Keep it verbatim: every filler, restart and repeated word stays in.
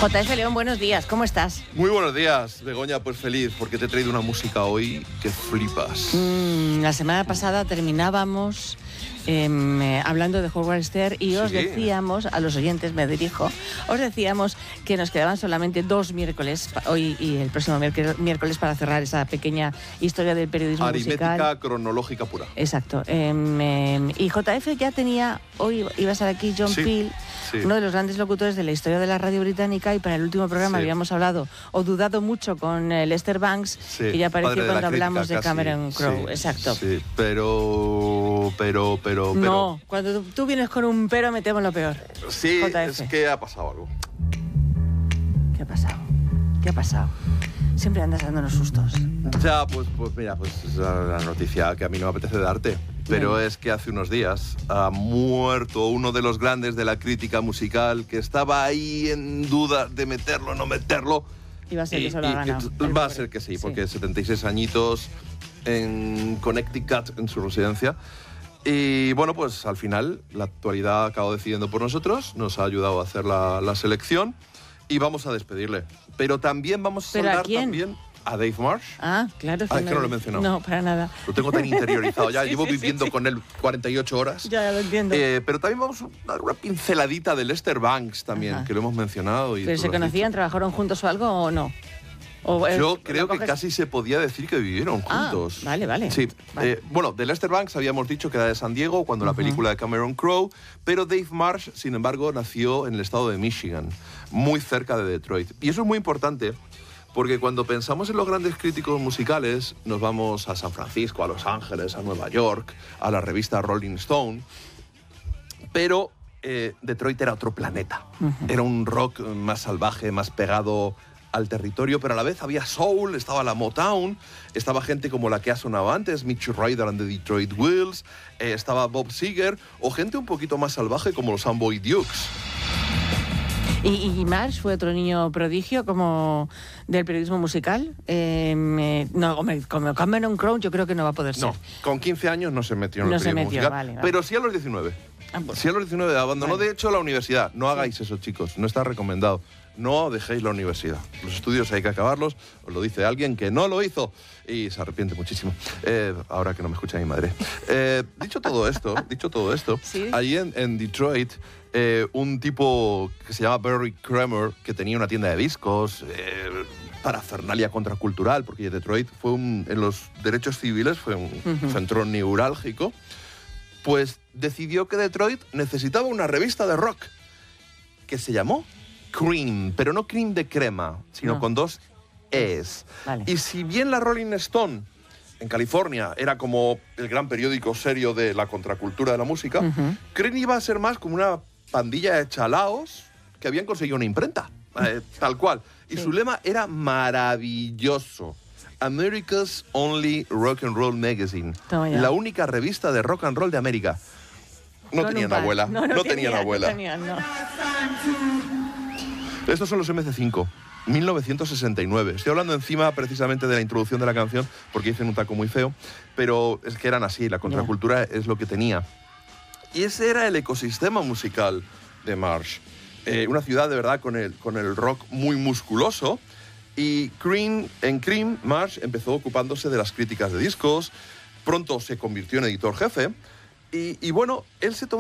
J F León, buenos días, ¿cómo estás? Muy buenos días, Begoña, pues feliz porque te he traído una música hoy que flipas. Mm, la semana pasada terminábamos eh, hablando de Howard Stern y os Sí. decíamos, a los oyentes me dirijo, os decíamos que nos quedaban solamente dos miércoles, hoy y el próximo miércoles, para cerrar esa pequeña historia del periodismo Aritmética musical. cronológica pura. Exacto. Eh, eh, y J F ya tenía, hoy iba a estar aquí John Sí, Peel, sí. uno de los grandes locutores de la historia de la radio británica, y para el último programa Sí. habíamos hablado o dudado mucho con eh, Lester Bangs, Sí, que ya apareció padre de la cuando crítica, hablamos de casi. Cameron Crowe. Sí, Exacto. Sí, pero, pero, pero, pero... No, cuando tú vienes con un pero metemos lo peor. Sí, J F. es que ha pasado algo. ¿Qué ha pasado? ¿Qué ha pasado? Siempre andas dándonos sustos. Ya, pues, pues mira, pues es la noticia que a mí no me apetece darte. Pero Bien. es que hace unos días ha muerto uno de los grandes de la crítica musical que estaba ahí en duda de meterlo o no meterlo. Y va a ser Y- que se lo ha y- ganado. y- el Va a pobre. ser que sí, Sí. porque setenta y seis añitos en Connecticut, en su residencia. Y bueno, pues al final la actualidad ha acabado decidiendo por nosotros, nos ha ayudado a hacer la, la selección y vamos a despedirle. Pero también vamos a ¿Pero a saludar quién? también a Dave Marsh. Ah, claro. Ah, es que no lo he mencionado. No, para nada. Lo tengo tan interiorizado ya, Sí, llevo sí, sí, viviendo sí. con él cuarenta y ocho horas. Ya, ya lo entiendo. Eh, pero también vamos a dar una pinceladita de Lester Bangs también, Ajá. que lo hemos mencionado. Y ¿Pero tú se lo has conocían, dicho. trabajaron juntos o algo o no? O, eh, Yo lo creo que coges- casi se podía decir que vivieron Ah, juntos. vale, vale. Sí. Vale. Eh, bueno, de Lester Bangs habíamos dicho que era de San Diego cuando la película de Cameron Crowe, pero Dave Marsh, sin embargo, nació en el estado de Michigan, muy cerca de Detroit. Y eso es muy importante porque cuando pensamos en los grandes críticos musicales, nos vamos a San Francisco, a Los Ángeles, a Nueva York, a la revista Rolling Stone, pero eh, Detroit era otro planeta. Era un rock más salvaje, más pegado al territorio, pero a la vez había soul, estaba la Motown, estaba gente como la que ha sonado antes, Mitch Ryder and the Detroit Wheels, eh, estaba Bob Seger, o gente un poquito más salvaje como los Amboy Dukes. ¿Y, y Marsh fue otro niño prodigio como del periodismo musical? Eh, me- no, hombre, como Cameron Crowe yo creo que no va a poder ser. No, con quince años no se metió en No el se periodismo metió, musical, vale, vale. pero sí a los diecinueve. Ah, pues. Sí a los diecinueve, abandonó Vale. de hecho la universidad. No hagáis eso, chicos, no está recomendado. No dejéis la universidad. Los estudios hay que acabarlos, os lo dice alguien que no lo hizo y se arrepiente muchísimo. Eh, ahora que no me escucha mi madre. Eh, dicho todo esto, dicho todo esto, Sí. allí en, en Detroit, eh, un tipo que se llama Barry Kramer, que tenía una tienda de discos, eh, parafernalia contracultural, porque Detroit fue un, en los derechos civiles fue un Ujú. centro neurálgico, pues decidió que Detroit necesitaba una revista de rock que se llamó Cream, pero no cream de crema, sino No. con dos Es. Vale. Y si bien la Rolling Stone en California era como el gran periódico serio de la contracultura de la música, Ujú. Cream iba a ser más como una pandilla de chalaos que habían conseguido una imprenta, eh, tal cual. Y Sí. su lema era maravilloso. America's Only Rock and Roll Magazine. Toma ya. La única revista de rock and roll de América. No Con un tenían par. abuela. No, tenían tenían, abuela. No tenían, no. Estos son los M C cinco, mil novecientos sesenta y nueve. Estoy hablando encima precisamente de la introducción de la canción porque dicen un taco muy feo, pero es que eran así, la contracultura es lo que tenía. Y ese era el ecosistema musical de Marsh. Eh, una ciudad de verdad con el, con el rock muy musculoso. Y Cream, en Cream, Marsh empezó ocupándose de las críticas de discos, pronto se convirtió en editor jefe y, y bueno, él se tomó